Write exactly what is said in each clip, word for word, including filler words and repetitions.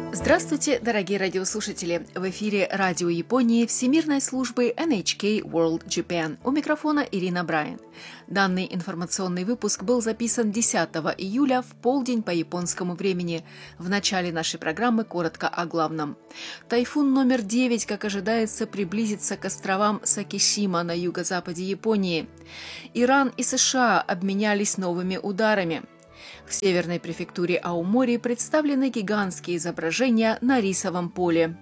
Здравствуйте, дорогие радиослушатели! В эфире Радио Японии Всемирной службы эн эйч кей World Japan. У микрофона Ирина Брайан. Данный информационный выпуск был записан десятого июля в полдень по японскому времени. В начале нашей программы коротко о главном. Тайфун номер девять, как ожидается, приблизится к островам Сакишима на юго-западе Японии. Иран и США обменялись новыми ударами. В северной префектуре Аомори представлены гигантские изображения на рисовом поле.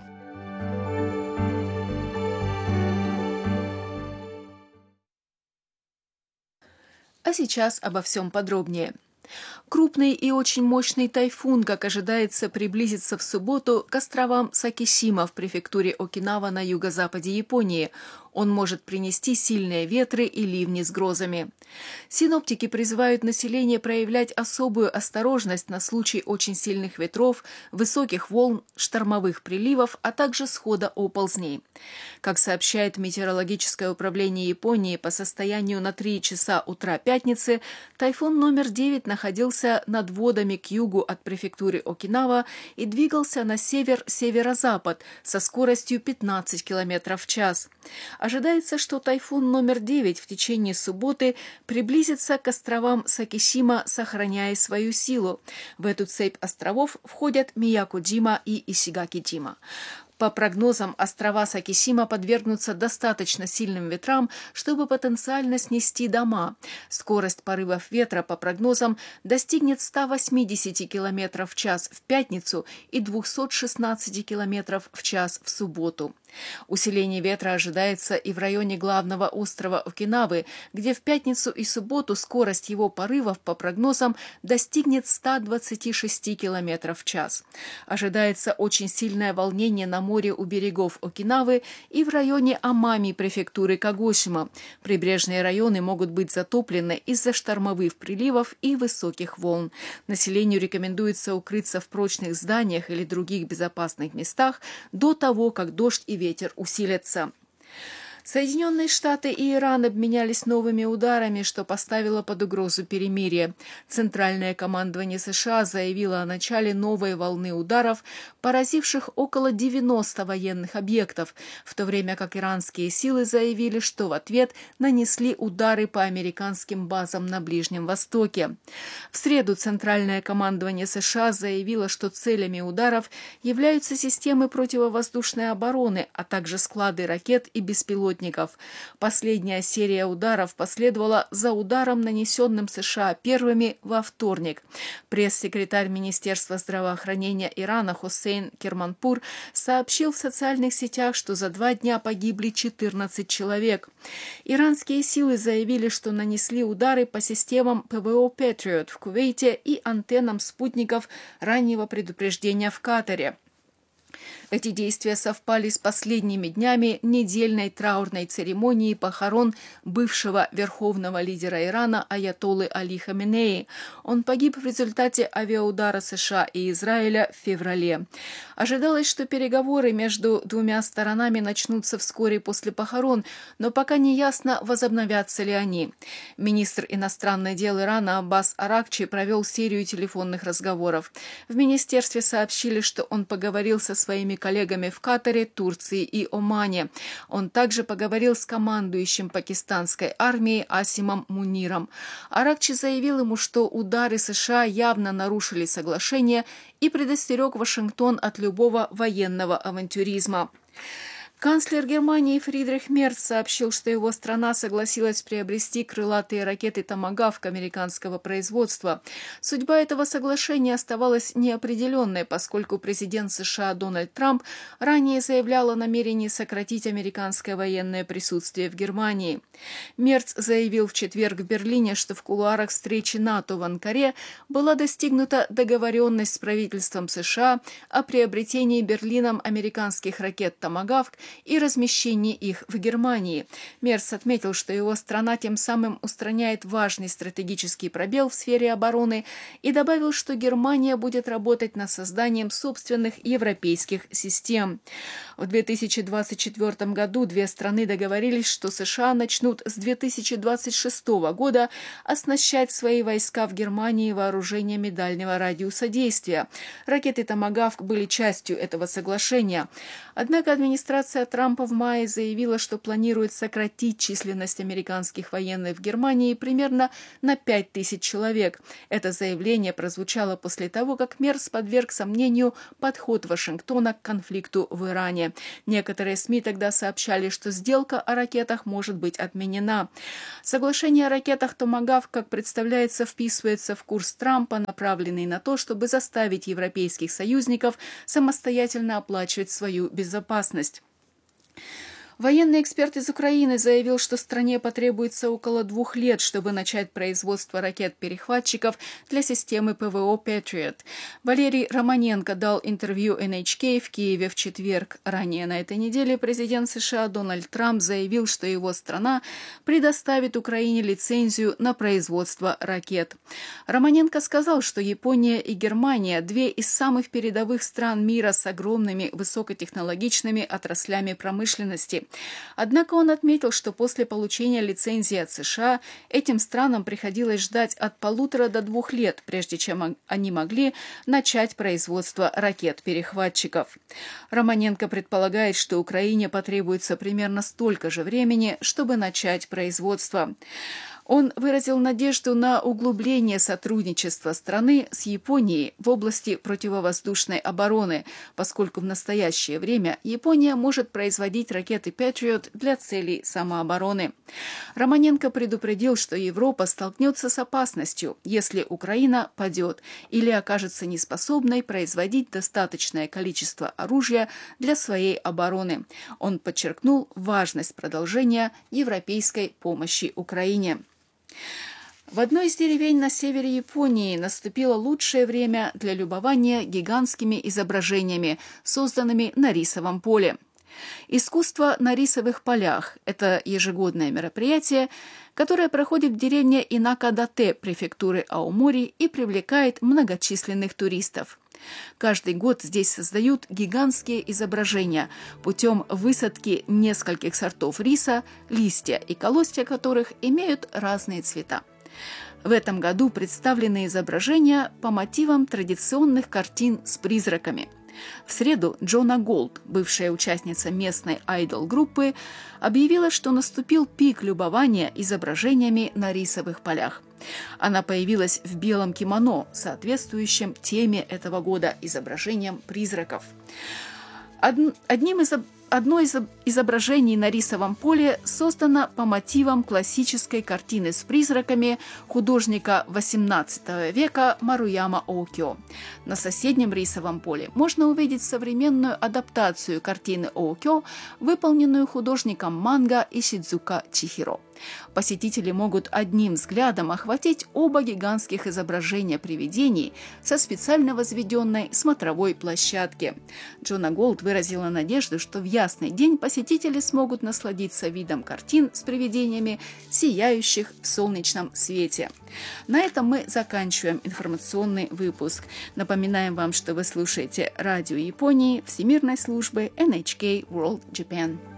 А сейчас обо всем подробнее. Крупный и очень мощный тайфун, как ожидается, приблизится в субботу к островам Сакишима в префектуре Окинава на юго-западе Японии. Он может принести сильные ветры и ливни с грозами. Синоптики призывают население проявлять особую осторожность на случай очень сильных ветров, высоких волн, штормовых приливов, а также схода оползней. Как сообщает Метеорологическое управление Японии, по состоянию на три часа утра пятницы тайфун номер девять находился над водами к югу от префектуры Окинава и двигался на север-северо-запад со скоростью пятнадцать километров в час. Ожидается, что тайфун номер девять в течение субботы приблизится к островам Сакишима, сохраняя свою силу. В эту цепь островов входят Миякоджима и Исигакиджима. По прогнозам, острова Сакишима подвергнутся достаточно сильным ветрам, чтобы потенциально снести дома. Скорость порывов ветра, по прогнозам, достигнет ста восьмидесяти километров в час в пятницу и двухсот шестнадцати километров в час в субботу. Усиление ветра ожидается и в районе главного острова Окинавы, где в пятницу и субботу скорость его порывов, по прогнозам, достигнет ста двадцати шести километров в час. Ожидается очень сильное волнение на море у берегов Окинавы и в районе Амами префектуры Кагосима. Прибрежные районы могут быть затоплены из-за штормовых приливов и высоких волн. Населению рекомендуется укрыться в прочных зданиях или других безопасных местах до того, как дождь и ветер усилятся. Соединенные Штаты и Иран обменялись новыми ударами, что поставило под угрозу перемирие. Центральное командование США заявило о начале новой волны ударов, поразивших около девяноста военных объектов, в то время как иранские силы заявили, что в ответ нанесли удары по американским базам на Ближнем Востоке. В среду Центральное командование США заявило, что целями ударов являются системы противовоздушной обороны, а также склады ракет и беспилотников. Последняя серия ударов последовала за ударом, нанесенным США первыми во вторник. Пресс-секретарь Министерства здравоохранения Ирана Хосейн Керманпур сообщил в социальных сетях, что за два дня погибли четырнадцать человек. Иранские силы заявили, что нанесли удары по системам ПВО Patriot в Кувейте и антеннам спутников раннего предупреждения в Катаре. Эти действия совпали с последними днями недельной траурной церемонии похорон бывшего верховного лидера Ирана аятоллы Али Хаминеи. Он погиб в результате авиаудара США и Израиля в феврале. Ожидалось, что переговоры между двумя сторонами начнутся вскоре после похорон, но пока не ясно, возобновятся ли они. Министр иностранных дел Ирана Аббас Аракчи провел серию телефонных разговоров. В министерстве сообщили, что он поговорил со своими коллегами в Катаре, Турции и Омане. Он также поговорил с командующим пакистанской армией Асимом Муниром. Аракчи заявил ему, что удары США явно нарушили соглашение и предостерег Вашингтон от любого военного авантюризма. Канцлер Германии Фридрих Мерц сообщил, что его страна согласилась приобрести крылатые ракеты «Томагавк» американского производства. Судьба этого соглашения оставалась неопределенной, поскольку президент США Дональд Трамп ранее заявлял о намерении сократить американское военное присутствие в Германии. Мерц заявил в четверг в Берлине, что в кулуарах встречи НАТО в Анкаре была достигнута договоренность с правительством США о приобретении Берлином американских ракет «Томагавк» и размещении их в Германии. Мерц отметил, что его страна тем самым устраняет важный стратегический пробел в сфере обороны и добавил, что Германия будет работать над созданием собственных европейских систем. В две тысячи двадцать четвёртом году две страны договорились, что США начнут с две тысячи двадцать шестого года оснащать свои войска в Германии вооружениями дальнего радиуса действия. Ракеты «Томагавк» были частью этого соглашения. Однако администрация Трампа в мае заявила, что планирует сократить численность американских военных в Германии примерно на пять тысяч человек. Это заявление прозвучало после того, как Мерц подверг сомнению подход Вашингтона к конфликту в Иране. Некоторые СМИ тогда сообщали, что сделка о ракетах может быть отменена. Соглашение о ракетах «Томагавк», как представляется, вписывается в курс Трампа, направленный на то, чтобы заставить европейских союзников самостоятельно оплачивать свою безопасность. Военный эксперт из Украины заявил, что стране потребуется около двух лет, чтобы начать производство ракет-перехватчиков для системы ПВО «Патриот». Валерий Романенко дал интервью эн эйч кей в Киеве в четверг. Ранее на этой неделе президент США Дональд Трамп заявил, что его страна предоставит Украине лицензию на производство ракет. Романенко сказал, что Япония и Германия – две из самых передовых стран мира с огромными высокотехнологичными отраслями промышленности. Однако он отметил, что после получения лицензии от США этим странам приходилось ждать от полутора до двух лет, прежде чем они могли начать производство ракет-перехватчиков. Романенко предполагает, что Украине потребуется примерно столько же времени, чтобы начать производство. Он выразил надежду на углубление сотрудничества страны с Японией в области противовоздушной обороны, поскольку в настоящее время Япония может производить ракеты «Патриот» для целей самообороны. Романенко предупредил, что Европа столкнется с опасностью, если Украина падет или окажется неспособной производить достаточное количество оружия для своей обороны. Он подчеркнул важность продолжения европейской помощи Украине. В одной из деревень на севере Японии наступило лучшее время для любования гигантскими изображениями, созданными на рисовом поле. Искусство на рисовых полях – это ежегодное мероприятие, которое проходит в деревне Инакадате префектуры Аомори и привлекает многочисленных туристов. Каждый год здесь создают гигантские изображения путем высадки нескольких сортов риса, листья и колосья которых имеют разные цвета. В этом году представлены изображения по мотивам традиционных картин с призраками. В среду Джона Голд, бывшая участница местной айдол-группы, объявила, что наступил пик любования изображениями на рисовых полях. Она появилась в белом кимоно, соответствующем теме этого года – изображением призраков. Одним из Одно из изображений на рисовом поле создано по мотивам классической картины с призраками художника восемнадцатого века Маруяма Оокё. На соседнем рисовом поле можно увидеть современную адаптацию картины Оокё, выполненную художником манга Ишидзука Чихиро. Посетители могут одним взглядом охватить оба гигантских изображения привидений со специально возведенной смотровой площадки. Джона Голд выразила надежду, что в ясный день посетители смогут насладиться видом картин с привидениями, сияющих в солнечном свете. На этом мы заканчиваем информационный выпуск. Напоминаем вам, что вы слушаете радио Японии Всемирной службы эн эйч кей World Japan.